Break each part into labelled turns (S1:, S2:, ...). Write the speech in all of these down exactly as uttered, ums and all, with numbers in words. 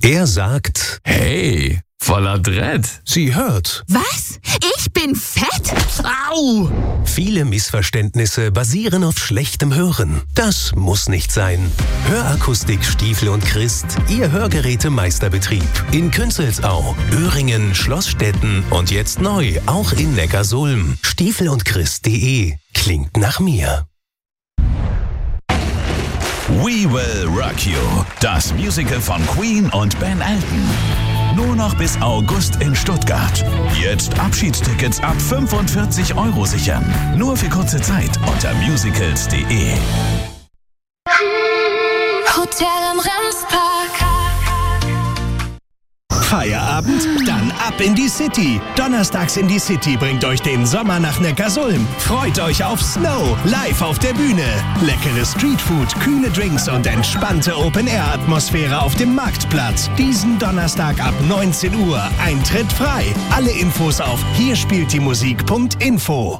S1: Er sagt,
S2: hey, voller Dread.
S1: Sie hört.
S3: Was? Ich bin fett?
S1: Au! Viele Missverständnisse basieren auf schlechtem Hören. Das muss nicht sein. Hörakustik Stiefel und Christ, Ihr Hörgerätemeisterbetrieb. In Künzelsau, Öhringen, Schlossstetten und jetzt neu auch in Neckarsulm. Stiefel und Christ punkt de. Klingt nach mir.
S4: We Will Rock You, das Musical von Queen und Ben Elton. Nur noch bis August in Stuttgart. Jetzt Abschiedstickets ab fünfundvierzig Euro sichern. Nur für kurze Zeit unter musicals punkt de.
S5: Hotel im Remspark.
S6: Feierabend? Dann ab in die City. Donnerstags in die City bringt euch den Sommer nach Neckarsulm. Freut euch auf Snow, live auf der Bühne. Leckere Streetfood, kühle Drinks und entspannte Open-Air-Atmosphäre auf dem Marktplatz. Diesen Donnerstag ab neunzehn Uhr. Eintritt frei. Alle Infos auf hier spielt die Musik punkt info.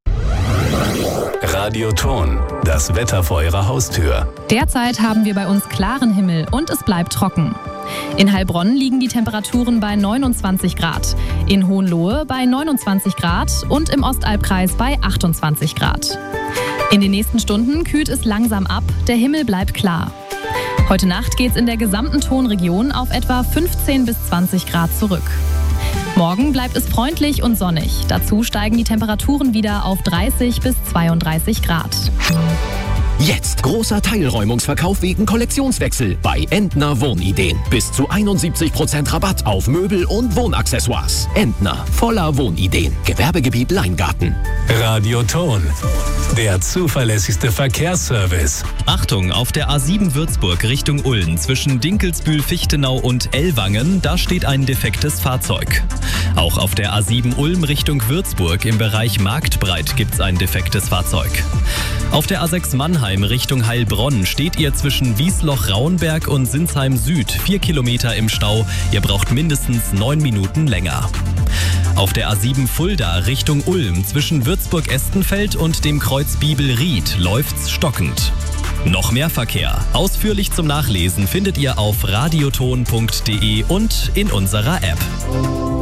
S1: Radioton, das Wetter vor Ihrer Haustür.
S7: Derzeit haben wir bei uns klaren Himmel und es bleibt trocken. In Heilbronn liegen die Temperaturen bei neunundzwanzig Grad, in Hohenlohe bei neunundzwanzig Grad und im Ostalbkreis bei achtundzwanzig Grad. In den nächsten Stunden kühlt es langsam ab, der Himmel bleibt klar. Heute Nacht geht es in der gesamten Tonregion auf etwa fünfzehn bis zwanzig Grad zurück. Morgen bleibt es freundlich und sonnig. Dazu steigen die Temperaturen wieder auf dreißig bis zweiunddreißig Grad.
S8: Jetzt großer Teilräumungsverkauf wegen Kollektionswechsel bei Entner Wohnideen. Bis zu einundsiebzig Prozent Rabatt auf Möbel und Wohnaccessoires. Entner, voller Wohnideen. Gewerbegebiet Leingarten.
S1: Radioton, der zuverlässigste Verkehrsservice.
S9: Achtung, auf der A sieben Würzburg Richtung Ulm zwischen Dinkelsbühl-Fichtenau und Ellwangen, da steht ein defektes Fahrzeug. Auch auf der A sieben Ulm Richtung Würzburg im Bereich Marktbreit gibt's ein defektes Fahrzeug. Auf der A sechs Mannheim Richtung Heilbronn steht ihr zwischen Wiesloch-Rauenberg und Sinsheim Süd vier Kilometer im Stau. Ihr braucht mindestens neun Minuten länger. Auf der A sieben Fulda Richtung Ulm zwischen Würzburg-Estenfeld und dem Kreuz Bibel-Ried läuft's stockend. Noch mehr Verkehr. Ausführlich zum Nachlesen findet ihr auf radioton punkt de und in unserer App.